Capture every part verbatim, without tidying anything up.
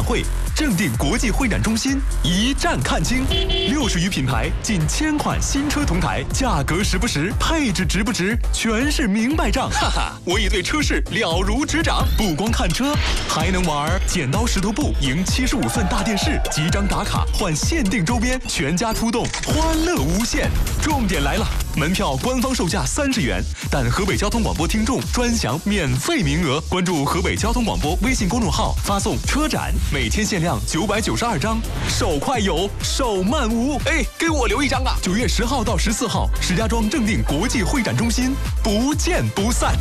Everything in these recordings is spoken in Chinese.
会，正定国际会展中心一站看清，六十余品牌，近千款新车同台，价格实不实，配置值不值，全是明白账。哈哈，我已对车市了如指掌，不光看车，还能玩剪刀石头布，赢七十五寸大电视，几张打卡换限定周边，全家出动，欢乐无限。重点来了，门票官方售价三十元，但河北交通广播听众专享免费名额。关注河北交通广播微信公众号，发送车展，每天限量九百九十二张，手快有，手慢无。哎，给我留一张啊！九月十号到十四号，石家庄正定国际会展中心，不见不散。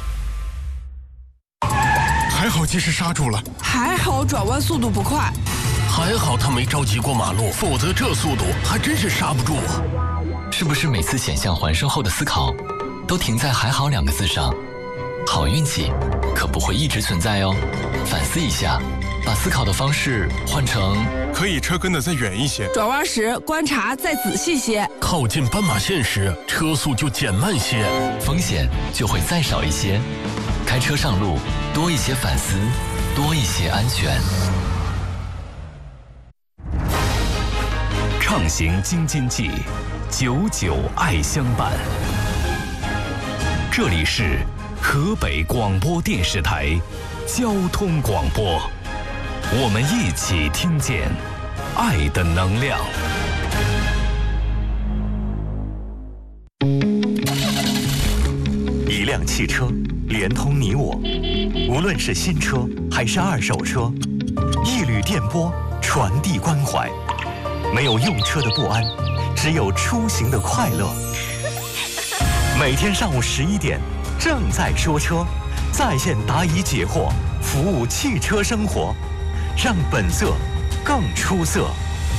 还好及时刹住了， 还好转弯速度不快， 还好他没着急过马路，否则这速度还真是刹不住啊！ 是不是每次险象环生后的思考，都停在“还好”两个字上？好运气可不会一直存在哦，反思一下，把思考的方式换成可以车跟得再远一些， 转弯时观察再仔细些， 靠近斑马线时车速就减慢些， 风险就会再少一些。开车上路，多一些反思，多一些安全。 畅行京津冀，久久爱相伴。这里是河北广播电视台交通广播，我们一起听见爱的能量。 一辆汽车连通你我，无论是新车还是二手车，一缕电波传递关怀。没有用车的不安，只有出行的快乐。每天上午十一点，正在说车，在线答疑解惑，服务汽车生活，让本色更出色。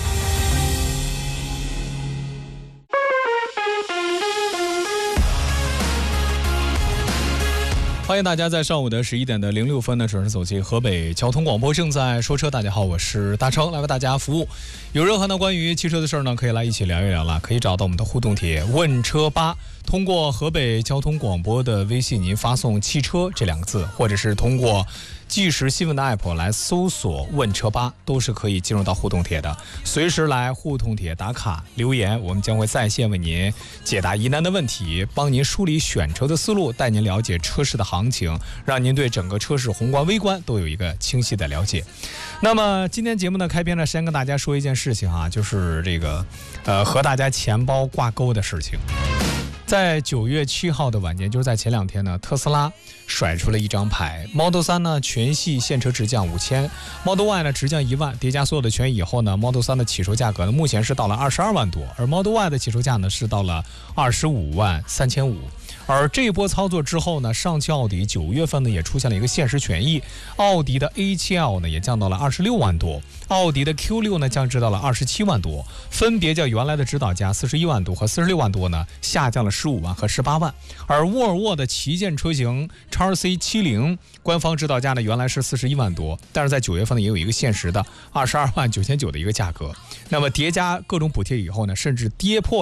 欢迎大家在上午的十一点的零六分呢准时走进河北交通广播，正在说车。大家好，我是大成，来为大家服务。有任何呢关于汽车的事儿呢，可以来一起聊一聊了。可以找到我们的互动帖问车吧，通过河北交通广播的微信，您发送汽车这两个字，或者是通过即时新闻的 app 来搜索问车吧，都是可以进入到互动帖的。随时来互动帖打卡留言，我们将会在线为您解答疑难的问题，帮您梳理选车的思路，带您了解车市的行情，让您对整个车市宏观微观都有一个清晰的了解。那么今天节目的开篇呢，先跟大家说一件事情啊，就是这个呃和大家钱包挂钩的事情。在九月七号的晚间，就是在前两天呢，特斯拉甩出了一张牌 ，Model 三呢全系现车直降五千 ，Model Y 呢直降一万，叠加所有的权益以后呢 ，Model 三的起售价格呢目前是到了二十二万多，而 Model Y 的起售价呢是到了二十五万三千五。而这一波操作之后呢，上汽奥迪九月份呢也出现了一个限时权益，奥迪的 A 七 L 呢也降到了二十六万多，奥迪的 Q 六 呢降至到了二十七万多，分别较原来的指导价四十一万多和四十六万多呢下降了十五万和十八万。而沃尔沃的旗舰车型 X C 七十 官方指导价呢原来是四十一万多，但是在九月份呢也有一个限时的二十二万九千九的一个价格，那么叠加各种补贴以后呢，甚至跌破